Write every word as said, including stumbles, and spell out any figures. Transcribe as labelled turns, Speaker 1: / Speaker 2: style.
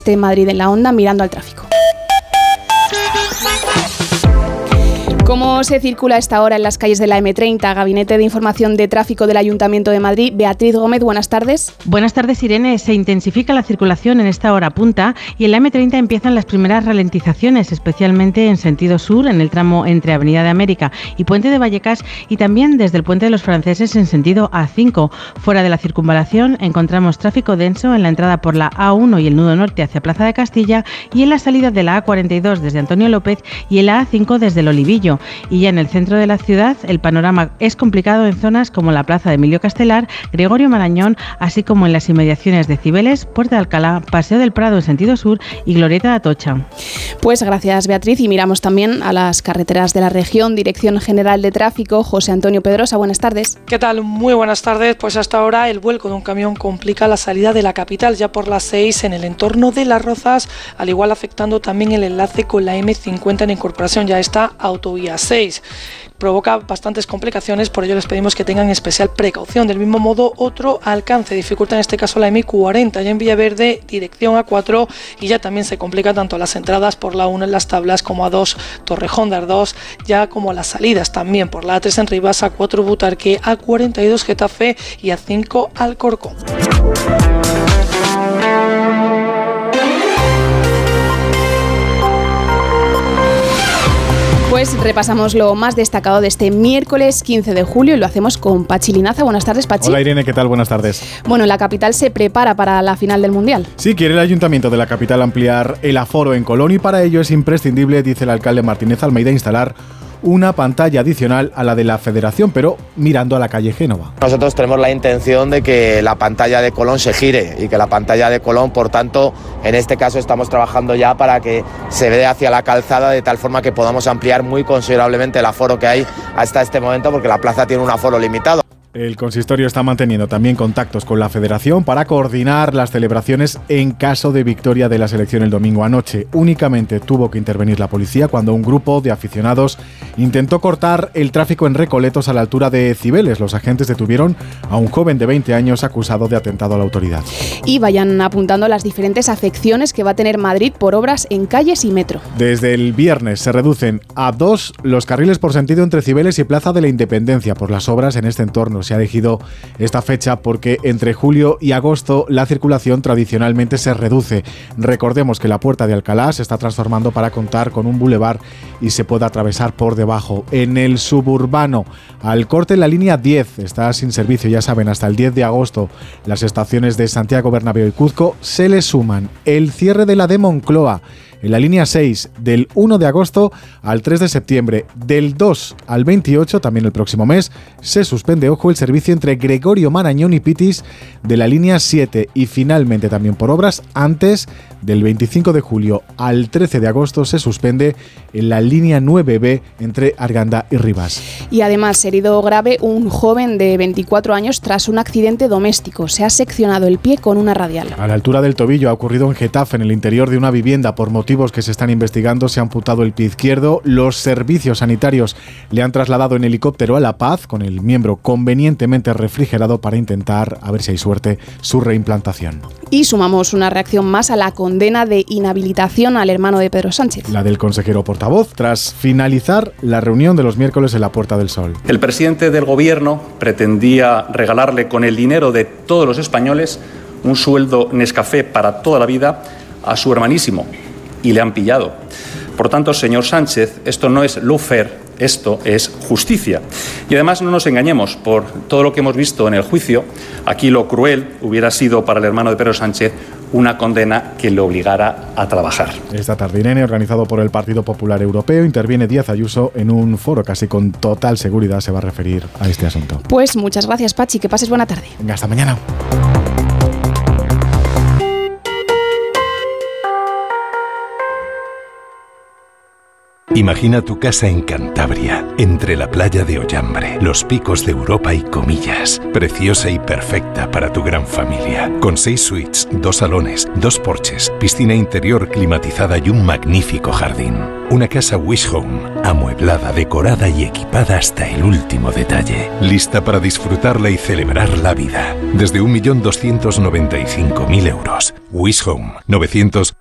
Speaker 1: de Madrid en la Onda mirando al tráfico. ¿Cómo se circula a esta hora en las calles de la eme treinta? Gabinete de Información de Tráfico del Ayuntamiento de Madrid. Beatriz Gómez, buenas tardes.
Speaker 2: Buenas tardes, Irene. Se intensifica la circulación en esta hora punta y en la eme treinta empiezan las primeras ralentizaciones, especialmente en sentido sur, en el tramo entre Avenida de América y Puente de Vallecas, y también desde el Puente de los Franceses en sentido a cinco. Fuera de la circunvalación encontramos tráfico denso en la entrada por la a uno y el nudo norte hacia Plaza de Castilla, y en la salida de la a cuarenta y dos desde Antonio López y en la a cinco desde el Olivillo. Y ya en el centro de la ciudad el panorama es complicado en zonas como la plaza de Emilio Castelar, Gregorio Marañón, así como en las inmediaciones de Cibeles, Puerta de Alcalá, Paseo del Prado en sentido sur y Glorieta de Atocha.
Speaker 1: Pues gracias, Beatriz, y miramos también a las carreteras de la región. Dirección General de Tráfico, José Antonio Pedrosa, buenas tardes.
Speaker 3: ¿Qué tal? Muy buenas tardes. Pues hasta ahora el vuelco de un camión complica la salida de la capital ya por las seis en el entorno de Las Rozas, al igual afectando también el enlace con la eme cincuenta en incorporación ya esta autovía seis. Provoca bastantes complicaciones, por ello les pedimos que tengan especial precaución. Del mismo modo, otro alcance dificulta en este caso la eme cuarenta, ya en Villaverde, dirección a cuatro, y ya también se complica tanto las entradas por la uno en Las Tablas como a dos Torrejón de Ardós, ya como las salidas también por la a tres en Rivas, a cuatro Butarque, a cuarenta y dos Getafe y a cinco Alcorcón.
Speaker 1: Pues repasamos lo más destacado de este miércoles quince de julio y lo hacemos con Pachi Linaza. Buenas tardes, Pachi.
Speaker 4: Hola, Irene, ¿qué tal? Buenas tardes.
Speaker 1: Bueno, la capital se prepara para la final del Mundial.
Speaker 4: Sí, quiere el Ayuntamiento de la capital ampliar el aforo en Colón y para ello es imprescindible, dice el alcalde Martínez Almeida, instalar una pantalla adicional a la de la Federación, pero mirando a la calle Génova.
Speaker 5: Nosotros tenemos la intención de que la pantalla de Colón se gire y que la pantalla de Colón, por tanto, en este caso estamos trabajando ya para que se vea hacia la calzada de tal forma que podamos ampliar muy considerablemente el aforo que hay hasta este momento, porque la plaza tiene un aforo limitado.
Speaker 4: El consistorio está manteniendo también contactos con la Federación para coordinar las celebraciones en caso de victoria de la selección el domingo. Anoche únicamente tuvo que intervenir la policía cuando un grupo de aficionados intentó cortar el tráfico en Recoletos a la altura de Cibeles. Los agentes detuvieron a un joven de veinte años acusado de atentado a la autoridad.
Speaker 1: Y vayan apuntando las diferentes afecciones que va a tener Madrid por obras en calles y metro.
Speaker 4: Desde el viernes se reducen a dos los carriles por sentido entre Cibeles y Plaza de la Independencia por las obras en este entorno. Se ha elegido esta fecha porque entre julio y agosto la circulación tradicionalmente se reduce. Recordemos que la Puerta de Alcalá se está transformando para contar con un bulevar y se puede atravesar por debajo. En el suburbano, al corte la línea diez está sin servicio, ya saben, hasta el diez de agosto. Las estaciones de Santiago Bernabéu y Cuzco se le suman. El cierre de la de Moncloa en la línea seis del uno de agosto al tres de septiembre. Del dos al veintiocho, también el próximo mes, se suspende, ojo, el servicio entre Gregorio Marañón y Pitis de la línea siete. Y finalmente también por obras, antes del veinticinco de julio al trece de agosto se suspende en la línea nueve be entre Arganda y Rivas.
Speaker 1: Y además, herido grave un joven de veinticuatro años tras un accidente doméstico. Se ha seccionado el pie con una radial.
Speaker 4: A la altura del tobillo ha ocurrido en Getafe, en el interior de una vivienda. Por motivos que se están investigando, se ha amputado el pie izquierdo. Los servicios sanitarios le han trasladado en helicóptero a La Paz con el miembro convenientemente refrigerado para intentar, a ver si hay suerte, su reimplantación.
Speaker 1: Y sumamos una reacción más a la condena de inhabilitación al hermano de Pedro Sánchez.
Speaker 4: La del consejero portavoz, tras finalizar la reunión de los miércoles en la Puerta del Sol.
Speaker 6: El presidente del gobierno pretendía regalarle con el dinero de todos los españoles un sueldo Nescafé para toda la vida a su hermanísimo. Y le han pillado. Por tanto, señor Sánchez, esto no es lawfare, esto es justicia. Y además no nos engañemos, por todo lo que hemos visto en el juicio, aquí lo cruel hubiera sido para el hermano de Pedro Sánchez una condena que le obligara a trabajar.
Speaker 4: Esta tarde, Irene, organizado por el Partido Popular Europeo, interviene Díaz Ayuso en un foro casi con total seguridad se va a referir a este asunto.
Speaker 1: Pues muchas gracias, Pachi, que pases buena tarde.
Speaker 4: Venga, hasta mañana.
Speaker 7: Imagina tu casa en Cantabria, entre la playa de Ollambre, los picos de Europa y Comillas. Preciosa y perfecta para tu gran familia. Con seis suites, dos salones, dos porches, piscina interior climatizada y un magnífico jardín. Una casa Wish Home, amueblada, decorada y equipada hasta el último detalle. Lista para disfrutarla y celebrar la vida. Desde un millón doscientos noventa y cinco mil euros. Wish Home, novecientos